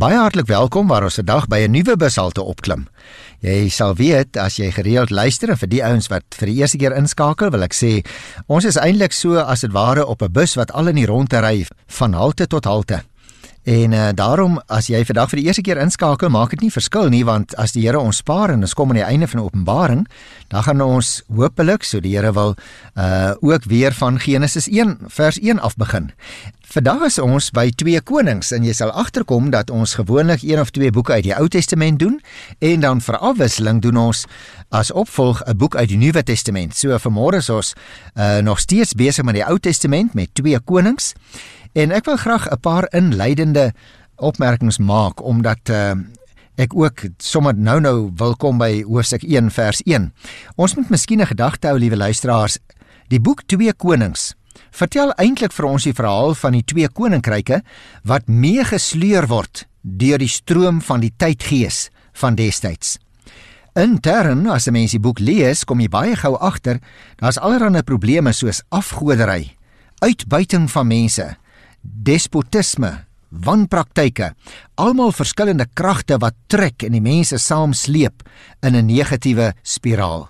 Baie hartlik welkom waar ons vandag by 'n nuwe bushalte opklim. Jy sal weet as jy gereeld luister en vir die ouens wat vir die eerste keer inskakel, wil ek sê, ons is eintlik so as dit ware op 'n bus wat al in die rondte ry van halte tot halte. En daarom, as jy vandag vir die eerste keer inskakel, maak dit nie verskil nie, want as die Here ons spaar en ons kom aan die einde van die Openbaring, dan gaan ons hopelik, so die Here wil, ook weer van Genesis 1 vers 1 af begin. Vandag is ons by 2 Konings en jy sal agterkom dat ons gewoonlik 1 of 2 boeke uit die Ou Testament doen en dan vir afwisseling doen ons as opvolg 'n boek uit die Nuwe Testament. So vanmôre is ons nog steeds besig met die Ou Testament met 2 Konings en ek wil graag 'n paar inleidende opmerkings maak omdat ek ook sommer nou wil kom by hoofstuk 1 vers 1. Ons moet miskien 'n gedagte hou, liewe luisteraars, die boek 2 Konings vertel eintlik vir ons die verhaal van die 2 koninkryke wat meegesleur word deur die stroom van die tydgees van destyds. Intern, as 'n mens die boek lees, kom jy baie gou agter, daar's allerlei probleme soos afgodery, uitbuiting van mense, despotisme, wanpraktyke, almal verskillende kragte wat trek en die mense saamsleep in 'n negatiewe spiraal.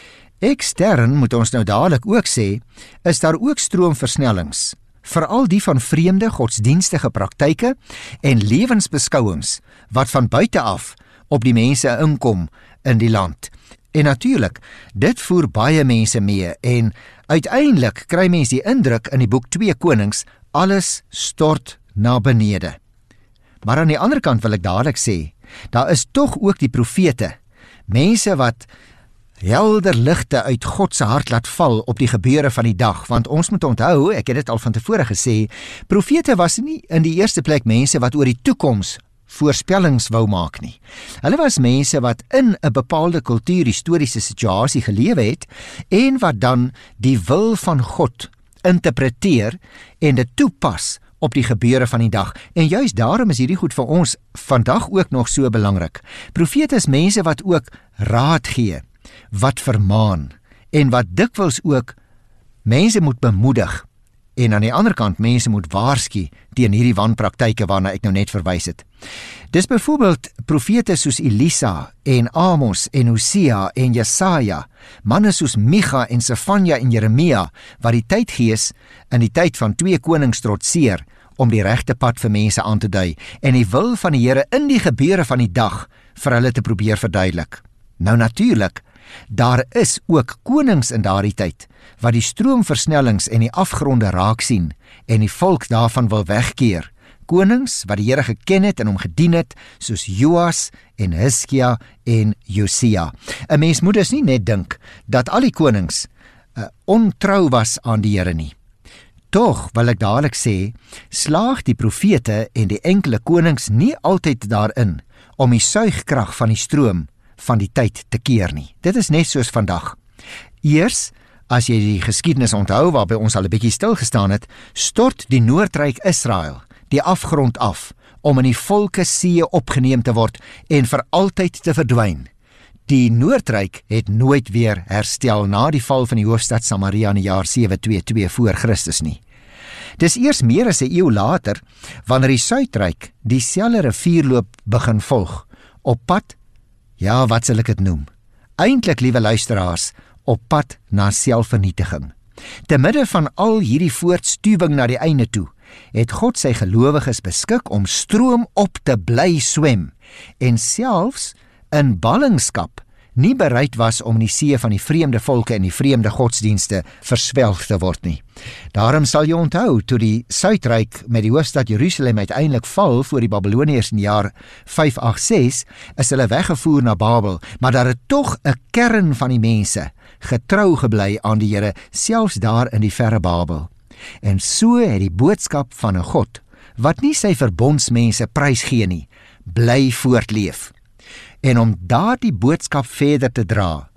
Ekstern, moet ons nou dadelik ook sê, is daar ook stroomversnellings, veral die van vreemde godsdienstige praktyke en lewensbeskouings wat van buite af op die mense inkom in die land. En natuurlik, dit voer baie mense mee en uiteindelik kry mens die indruk in die boek 2 Konings, alles stort na benede. Maar aan die ander kant wil ek dadelik sê, daar is tog ook die profete, mense wat helder ligte uit God se hart laat val op die gebeure van die dag, want ons moet onthou, ek het dit al van tevore gesê, profete was nie in die eerste plek mense wat oor die toekoms voorspellings wou maak nie. Hulle was mense wat in 'n bepaalde kultuur-historiese situasie gelewe het en wat dan die wil van God interpreteer en dit toepas op die gebeure van die dag. En juist daarom is hierdie goed vir ons vandag ook nog so belangrik. Profete is mense wat ook raad gee, wat vermaan en wat dikwels ook mense moet bemoedig en aan die ander kant mense moet waarsku teen hierdie wanpraktyke waarna ek nou net verwys het. Dis byvoorbeeld profete soos Elisa en Amos en Hosea en Jesaja, manne soos Micha en Sefanja en Jeremia wat die tydgees in die tyd van 2 Konings trotseer om die regte pad vir mense aan te dui en die wil van die Here in die gebeure van die dag vir hulle te probeer verduidelik. Nou natuurlik, daar is ook konings in daardie tyd wat die stroomversnellings en die afgronde raak sien en die volk daarvan wil wegkeer. Konings wat die Here geken het en hom gedien het, soos Joas en Hiskia en Josia. 'n Mens moet dus nie net dink dat al die konings ontrou was aan die Here nie. Tog wil ek dadelik sê, slaag die profete en die enkele konings nie altyd daarin om die suigkrag van die stroom van die tyd te keer nie. Dit is net soos vandag. Eers, as jy die geskiedenis onthou waarby ons al 'n bietjie stil gestaan het, stort die Noordryk Israel die afgrond af om in die volke see opgeneem te word en vir altyd te verdwyn. Die Noordryk het nooit weer herstel na die val van die hoofstad Samaria in die jaar 722 voor Christus nie. Dis eers meer as 'n eeu later, wanneer die Suidryk dieselfde rivierloop begin volg, op pad, ja, wat sal ek dit noem? Eintlik, liewe luisteraars, op pad na selfvernietiging. Te midde van al hierdie voortstuwing na die einde toe, het God sy gelowiges beskik om stroom op te bly swem en selfs in ballingskap nie bereid was om in die see van die vreemde volke en die vreemde godsdienste verswelg te word nie. Daarom sal jy onthou, toe die Suidryk met die hoofstad Jerusalem uiteindelik val voor die Babiloniërs in die jaar 586, is hulle weggevoer na Babel, maar daar het tog 'n kern van die mense getrou gebly aan die Here, selfs daar in die verre Babel. En so het die boodskap van 'n God, wat nie sy verbondsmense prysgee nie, bly voortleef. En om daardie boodskap verder te dra,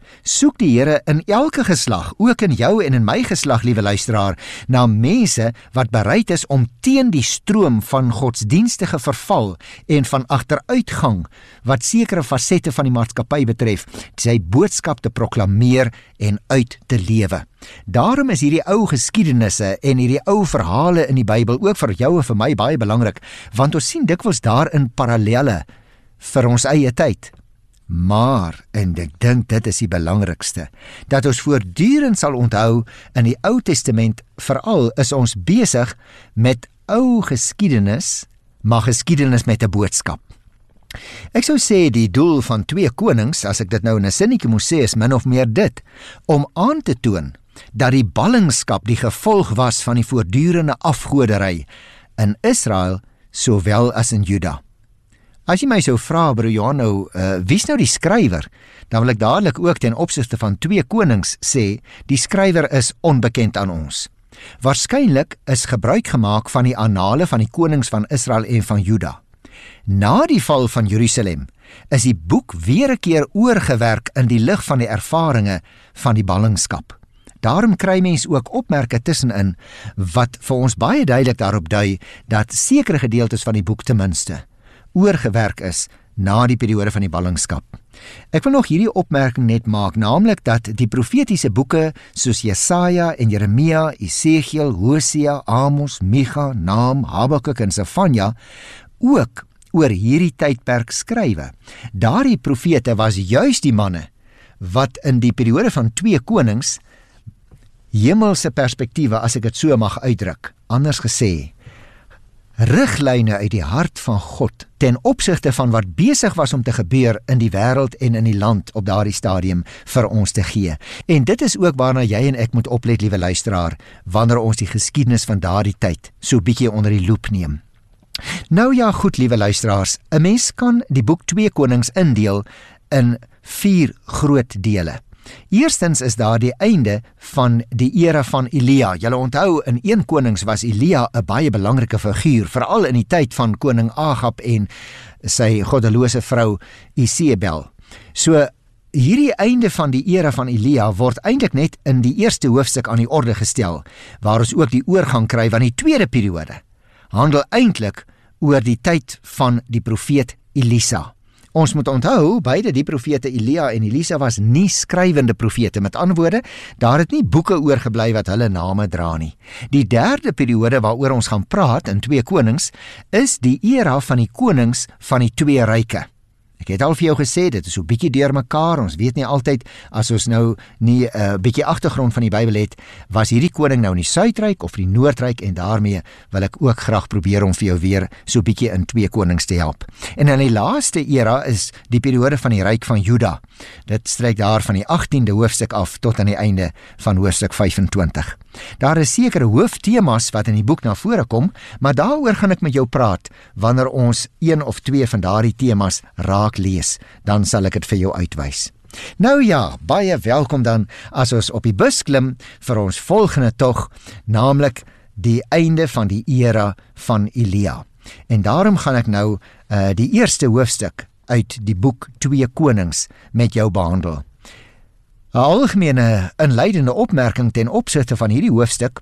soek die Here in elke geslag, ook in jou en in my geslag, liewe luisteraar, na mense wat bereid is om teen die stroom van godsdienstige verval en van agteruitgang, wat sekere fasette van die maatskappy betref, sy boodskap te proklameer en uit te lewe. Daarom is hierdie ou geskiedenisse en hierdie ou verhale in die Bybel ook vir jou en vir my baie belangrik, want ons sien dikwels daarin parallelle vir ons eie tyd. Maar, en ek dink dit is die belangrikste, dat ons voortdurend sal onthou, in die Ou Testament veral is ons besig met ou geskiedenis, maar geskiedenis met 'n boodskap. Ek sou sê die doel van 2 Konings, as ek dit nou in 'n sinnetjie moes sê, is min of meer dit, om aan te toon dat die ballingskap die gevolg was van die voortdurende afgodery in Israel sowel as in Juda. As jy my sou vra, broer Johan, wie's nou die skrywer, dan wil ek dadelik ook ten opsigte van 2 Konings sê, die skrywer is onbekend aan ons. Waarskynlik is gebruik gemaak van die annale van die konings van Israel en van Juda. Na die val van Jerusalem is die boek weer 'n keer oorgewerk in die lig van die ervarings van die ballingskap. Daarom kry mens ook opmerke tussenin wat vir ons baie duidelik daarop dui dat sekere gedeeltes van die boek ten minste oorgewerk is na die periode van die ballingskap. Ek wil nog hierdie opmerking net maak, naamlik dat die profetiese boeke soos Jesaja en Jeremia, Esegiel, Hosea, Amos, Micha, Naam, Habakuk en Sefanja ook oor hierdie tydperk skrywe. Daardie profete was juis die manne wat in die periode van 2 Konings hemelse perspektiewe, as ek dit so mag uitdruk, anders gesê, riglyne uit die hart van God ten opsigte van wat besig was om te gebeur in die wêreld en in die land op daardie stadium vir ons te gee. En dit is ook waarna jy en ek moet oplet, liewe luisteraar, wanneer ons die geskiedenis van daardie tyd so bietjie onder die loep neem. Nou ja, goed, liewe luisteraars, 'n mens kan die boek 2 Konings indeel in 4 groot dele. Eerstens is daar die einde van die era van Elia. Julle onthou, in 1 Konings was Elia 'n baie belangrike figuur, veral in die tyd van koning Agab en sy goddelose vrou Isebel. So, hierdie einde van die era van Elia word eintlik net in die eerste hoofstuk aan die orde gestel, waar ons ook die oorgang kry van die tweede periode. Handel eintlik oor die tyd van die profeet Elisa. Ons moet onthou, beide die profete Elia en Elisa was nie skrywende profete. Met ander woorde, daar het nie boeke oorgebly wat hulle name dra nie. Die derde periode waaroor ons gaan praat in 2 Konings, is die era van die konings van die 2 ryke. Ek het al vir jou gesê, dit is so bietjie deurmekaar, ons weet nie altyd, as ons nou nie 'n bietjie agtergrond van die Bybel het, was hierdie koning nou in die Suidryk of die Noordryk, en daarmee wil ek ook graag probeer om vir jou weer so bietjie in 2 Konings te help. En in die laaste era is die periode van die ryk van Juda. Dit strek daar van die 18de hoofstuk af tot aan die einde van hoofstuk 25. Daar is sekere hooftemas wat in die boek na vore kom, maar daaroor gaan ek met jou praat wanneer ons 1 of 2 van daardie temas raak lees, dan sal ek dit vir jou uitwys. Nou ja, baie welkom dan as ons op die bus klim vir ons volgende tog, naamlik die einde van die era van Elia. En daarom gaan ek nou die eerste hoofstuk uit die boek 2 Konings met jou behandel. 'n Algemene inleidende opmerking ten opsigte van hierdie hoofstuk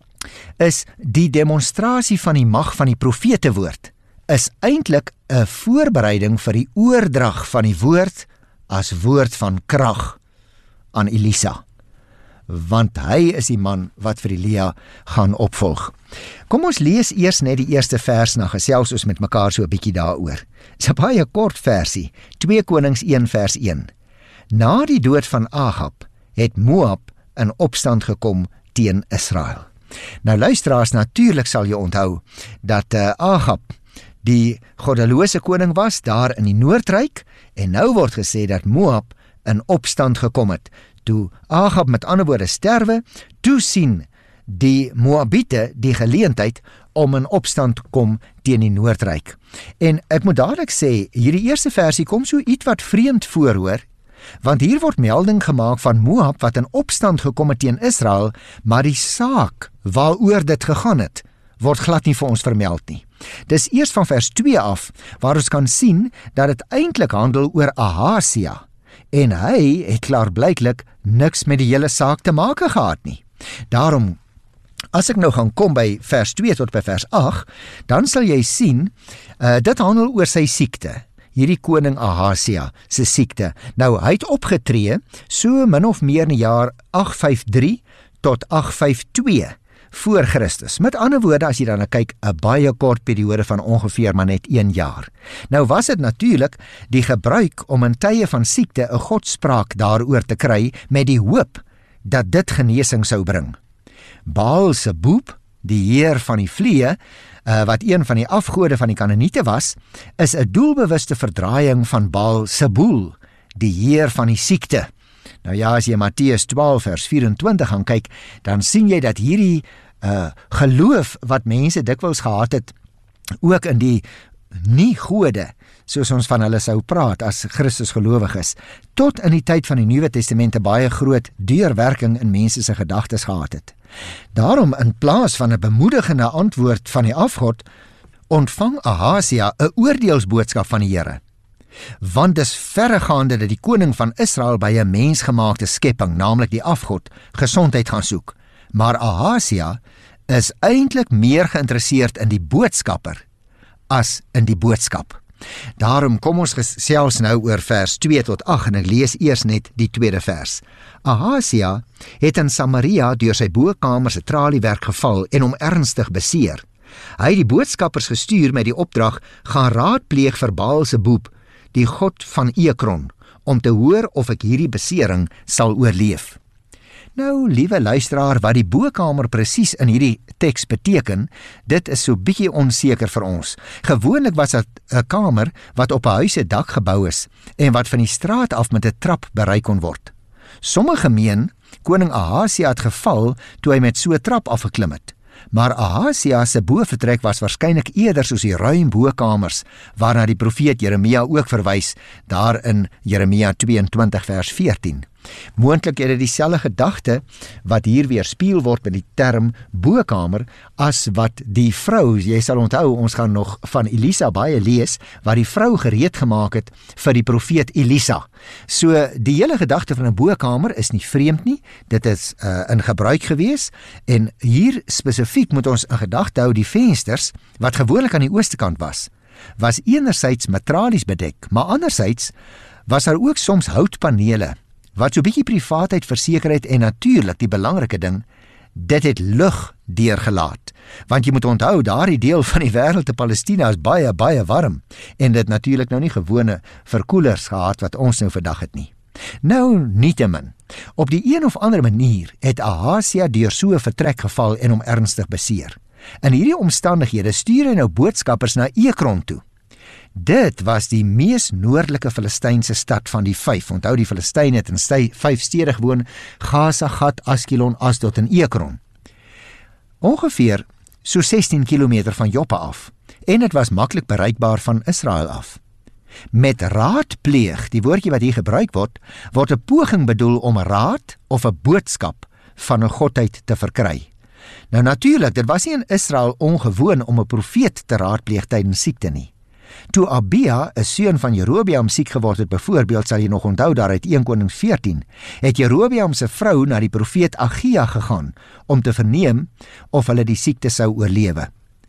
is die demonstrasie van die mag van die profetewoord is eintlik 'n voorbereiding vir die oordrag van die woord as woord van krag aan Elisa, want hy is die man wat vir Elia gaan opvolg. Kom ons lees eers net die eerste vers, na gesels ons met mekaar so 'n bietjie daaroor. Dis 'n baie kort versie, 2 Konings 1 vers 1. Na die dood van Agab het Moab in opstand gekom teen Israel. Nou luisteraars, natuurlik sal jy onthou dat Agab die goddelose koning was daar in die Noordryk, en nou word gesê dat Moab in opstand gekom het. Toe Agab met ander woorde sterwe, toe sien die Moabiete die geleentheid om in opstand te kom teen die Noordryk. En ek moet dadelik sê, hierdie eerste versie kom so iets wat vreemd voor, hoor, want hier word melding gemaak van Moab wat in opstand gekom het teen Israel, maar die saak waaroor dit gegaan het, word glad nie vir ons vermeld nie. Dis eers van vers 2 af, waar ons kan sien dat dit eintlik handel oor Ahasia, en hy het klaarblyklik niks met die hele saak te maak gehad nie. Daarom, as ek nou gaan kom by vers 2 tot by vers 8, dan sal jy sien, dit handel oor sy siekte, hierdie koning Ahasia se siekte. Nou, hy het opgetree, so min of meer in die jaar 853 tot 852 voor Christus. Met ander woorde, as jy dan kyk, 'n baie kort periode van ongeveer maar net 1 jaar. Nou was dit natuurlik die gebruik om in tye van siekte 'n godspraak daaroor te kry met die hoop dat dit genesing sou bring. Baal-Zebub, die heer van die vliee, wat een van die afgode van die Kanaaniete was, is 'n doelbewuste verdraaiing van Baal-Zebul, die heer van die siekte. Nou ja, as jy Matteus 12 vers 24 gaan kyk, dan sien jy dat hierdie geloof wat mense dikwels gehad het, ook in die nie-gode, soos ons van hulle sou praat as Christus gelowig is, tot in die tyd van die Nuwe Testament 'n baie groot deurwerking in mense se gedagtes gehad het. Daarom, in plaas van 'n bemoedigende antwoord van die afgod, ontvang Ahasia 'n oordeelsboodskap van die Here. Want dis verregaande dat die koning van Israel by 'n mensgemaakte skepping, naamlik die afgod, gesondheid gaan soek. Maar Ahasia is eintlik meer geïnteresseerd in die boodskapper as in die boodskap. Daarom kom ons gesels nou oor vers 2 tot 8 en ek lees eers net die tweede vers. Ahasia het in Samaria deur sy bokamer se traliewerk geval en hom ernstig beseer. Hy het die boodskappers gestuur met die opdrag: gaan raadpleeg vir Baal-Zebub, die god van Ekron, om te hoor of ek hierdie besering sal oorleef. Nou, liewe luisteraar, wat die bokamer presies in hierdie teks beteken, dit is so bietjie onseker vir ons. Gewoonlik was dit 'n kamer wat op 'n huis se dak gebou is en wat van die straat af met 'n trap bereik kon word. Sommige meen koning Ahasia het geval toe hy met so 'n trap afgeklim het. Maar Ahasia se bovertrek was waarskynlik eerder soos die ruim bokamers waarna die profeet Jeremia ook verwys, daar in Jeremia 22 vers 14. Moontlik het dit dieselfde gedagte wat hier weerspieël word met die term bokamer as wat die vrou, jy sal onthou, ons gaan nog van Elisa baie lees, wat die vrou gereed gemaak het vir die profeet Elisa. So die hele gedagte van 'n bokamer is nie vreemd nie, dit is in gebruik gewees, en hier spesifiek moet ons in gedagte hou die vensters, wat gewoonlik aan die ooste kant was enerzijds met tralies bedek, maar anderzijds was daar ook soms houtpanele, wat so bietjie privaatheid verseker het en natuurlik die belangrike ding, dit het lug deurgelaat. Want jy moet onthou, daardie deel van die wêreld te Palestina is baie, baie warm en dit natuurlik nou nie gewone verkoelers gehad wat ons nou vandag het nie. Nou, nietemin, op die een of ander manier het Ahasia deur so 'n vertrek geval en hom ernstig beseer. In hierdie omstandighede stuur hy nou boodskappers na Ekron toe. Dit was die mees noordelike Filistynse stad van die 5. Onthou, die Filistyne het in 5 stede gewoon: Gaza, Gat, Askelon, Asdod en Ekron. Ongeveer so 16 kilometer van Joppe af, en dit was maklik bereikbaar van Israel af. Met raadpleeg, die woordjie wat hier gebruik word 'n poging bedoel om raad of 'n boodskap van 'n godheid te verkry. Nou natuurlik, dit was nie in Israel ongewoon om 'n profeet te raadpleeg tydens siekte nie. Toe Abia, 'n seun van Jerobeam, siek geword het, byvoorbeeld, sal jy nog onthou daar uit 1 Konings 14, het Jerobeam se vrou na die profeet Agia gegaan om te verneem of hulle die siekte sou oorlewe.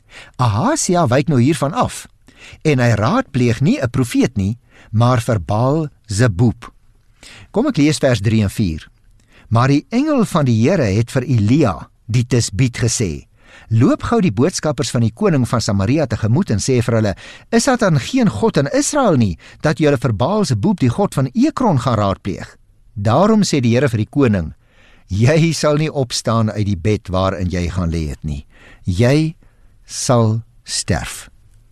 Ahasia wyk nou hiervan af en hy raadpleeg nie 'n profeet nie, maar vir Baal-Zebub. Kom ek lees vers 3 en 4. Maar die engel van die Here het vir Elia, die Tisbiet, gesê: loop gou die boodskappers van die koning van Samaria tegemoet en sê vir hulle: is dat dan geen God in Israel nie, dat julle vir Baal-Zebub, die god van Ekron, gaan raadpleeg? Daarom sê die Here vir die koning: jy sal nie opstaan uit die bed waarin jy gaan lê het nie. Jy sal sterf.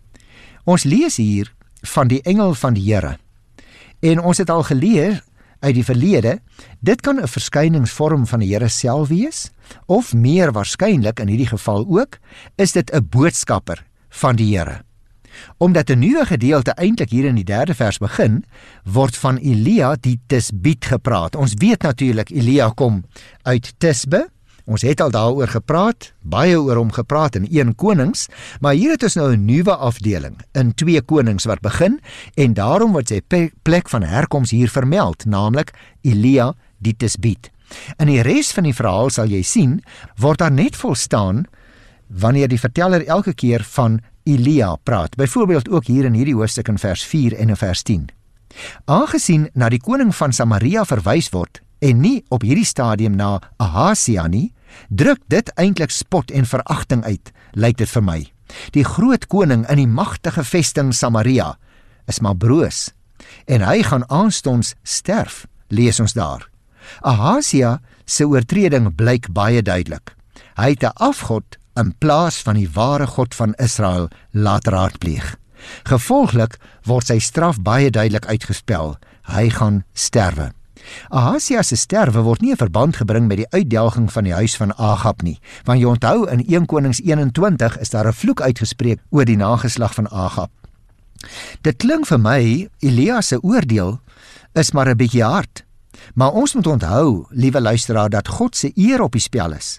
Ons lees hier van die engel van die Here, en ons het al geleer uit die verlede, dit kan 'n verskyningsvorm van die Here self wees, of meer waarskynlik in hierdie geval ook, is dit 'n boodskapper van die Here. Omdat 'n nuwe gedeelte eintlik hier in die 3de vers begin, word van Elia die Tisbiet gepraat. Ons weet natuurlik, Elia kom uit Tisbe, Ons het al daaroor gepraat, baie oor hom gepraat in 1 Konings, maar hier het ons nou 'n nuwe afdeling in 2 Konings wat begin, en daarom word sy plek van herkoms hier vermeld, naamlik Elia die Tisbiet. In die res van die verhaal sal jy sien, word daar net volstaan wanneer die verteller elke keer van Elia praat, byvoorbeeld ook hier in hierdie hoofstuk in vers 4 en in vers 10. Aangesien na die koning van Samaria verwys word, en nie op hierdie stadium na Ahasia nie, druk dit eintlik spot en veragting uit, lyk dit vir my. Die groot koning in die magtige vesting Samaria is maar broos, en hy gaan aanstonds sterf, lees ons daar. Ahasia se oortreding blyk baie duidelik. Hy het 'n afgod in plaas van die ware God van Israel laat raadpleeg. Gevolglik word sy straf baie duidelik uitgespel. Hy gaan sterwe. Ahasia se sterwe word nie in verband gebring met die uitdelging van die huis van Agab nie, want jy onthou in 1 Konings 21 is daar 'n vloek uitgespreek oor die nageslag van Agab. Dit klink vir my, Elia se oordeel is maar 'n bietjie hard, maar ons moet onthou, liewe luisteraar, dat God se eer op die spel is.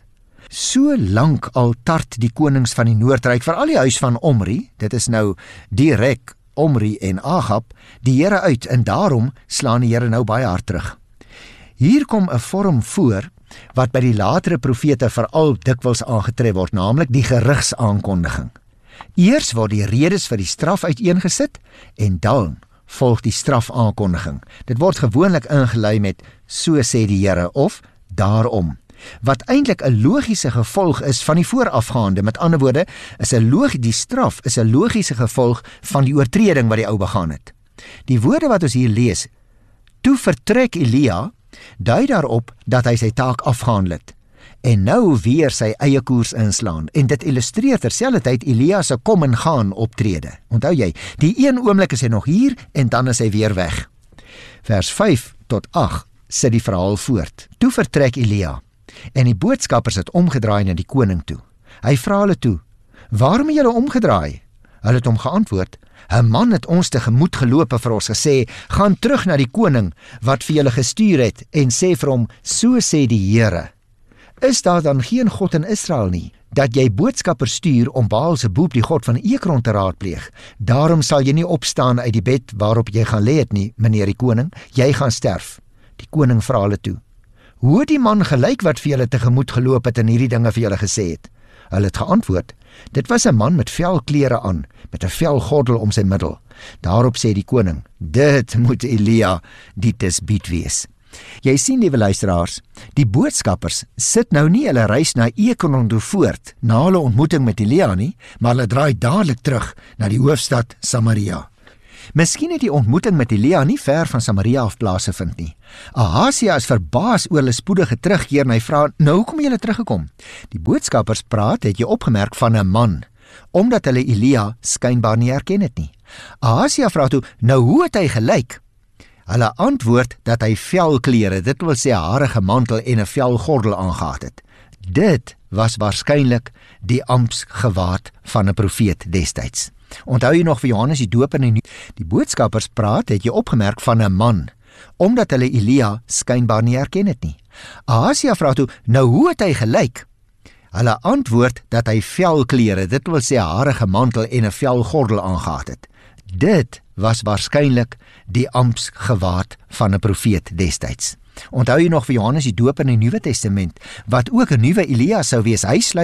So lank al tart die konings van die Noordryk, veral die huis van Omri, dit is nou direk Omri en Agab, die Here uit, en daarom slaan die Here nou baie hard terug. Hier kom 'n vorm voor wat by die latere profete veral dikwels aangetref word, naamlik die gerigsaankondiging. Eers word die redes vir die straf uiteengesit en dan volg die strafaankondiging. Dit word gewoonlik ingelei met so sê die Here of daarom, wat eintlik 'n logiese gevolg is van die voorafgaande. Met ander woorde, die straf is 'n logiese gevolg van die oortreding wat die ou begaan het. Die woorde wat ons hier lees, toe vertrek Elia, dui daarop dat hy sy taak afgehandel het en nou weer sy eie koers inslaan, en dit illustreer terselfdertyd Elia se kom en gaan optrede. Onthou jy, die een oomblik is hy nog hier en dan is hy weer weg. Vers 5 tot 8 sit die verhaal voort. Toe vertrek Elia, en die boodskappers het omgedraai na die koning toe. Hy vra hulle toe, waarom het julle omgedraai? Hulle het hom geantwoord, 'n man het ons tegemoet geloop en vir ons gesê, gaan terug na die koning wat vir julle gestuur het en sê vir hom, so sê die Here. Is daar dan geen God in Israel nie, dat jy boodskappers stuur om Baal-Zebub die god van Ekron te raadpleeg? Daarom sal jy nie opstaan uit die bed waarop jy gaan lê het nie, meneer die koning, jy gaan sterf. Die koning vra hulle toe, hoe het die man gelyk wat vir julle tegemoet geloop het en hierdie dinge vir julle gesê het? Hulle het geantwoord, dit was 'n man met velklere aan, met 'n velgordel om sy middel. Daarop sê die koning, dit moet Elia die Tisbiet wees. Jy sien, liewe luisteraars, die boodskappers sit nou nie hulle reis na Ekron toe voort, na hulle ontmoeting met Elia nie, maar hulle draai dadelik terug na die hoofstad Samaria. Miskien het die ontmoeting met Elia nie ver van Samaria af plaasgevind nie. Ahasia is verbaas oor hulle spoedige terugkeer en hy vra, nou hoekom het julle teruggekom? Die boodskappers praat, het jy opgemerk, van 'n man, omdat hulle Elia skynbaar nie herken het nie. Ahasia vra toe, nou hoe het hy gelyk? Hulle antwoord dat hy velklere, dit wil sê 'n harige mantel en 'n velgordel aangehad het. Dit was waarskynlik die amptsgewaad van 'n profeet destyds. Onthou jy nog vir Johannes die Doper en die boodskappers praat, het jy opgemerk, van 'n man, omdat hulle Elia skynbaar nie herken het nie. Ahasia vra toe, nou hoe het hy gelyk? Hulle antwoord dat hy velklere, dit wil sê 'n harige mantel en 'n velgordel aangehad het. Dit was waarskynlik die amptsgewaad van 'n profeet destyds. Onthou jy nog vir Johannes die Doper in die Nuwe Testament, wat ook 'n nuwe Elia sou wees? Hy sluit